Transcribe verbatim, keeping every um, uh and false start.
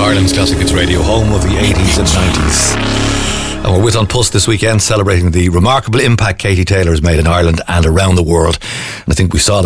Ireland's Classic Hits Radio, home of the eighties and nineties. And we're with An Post this weekend, celebrating the remarkable impact Katie Taylor has made in Ireland and around the world. And I think we saw that